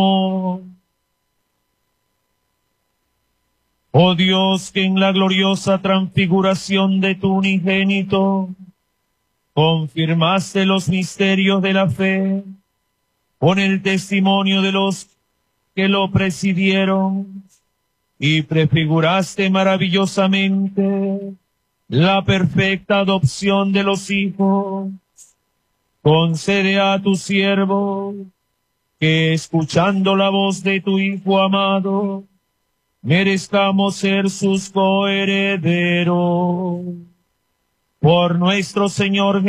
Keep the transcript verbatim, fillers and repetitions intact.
Oh Dios, que en la gloriosa transfiguración de tu unigénito confirmaste los misterios de la fe con el testimonio de los que lo presidieron y prefiguraste maravillosamente la perfecta adopción de los hijos, concede a tu siervo que, escuchando la voz de tu Hijo amado, merezcamos ser sus coherederos. Por nuestro Señor